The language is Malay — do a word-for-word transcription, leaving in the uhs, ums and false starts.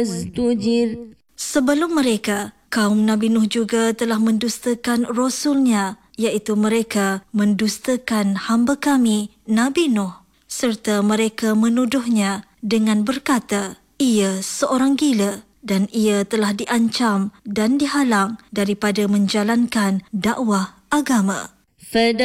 وازدجر. Sebelum mereka, kaum Nabi Nuh juga telah mendustakan Rasulnya, iaitu mereka mendustakan hamba kami, Nabi Nuh. Serta mereka menuduhnya dengan berkata, ia seorang gila dan ia telah diancam dan dihalang daripada menjalankan dakwah agama.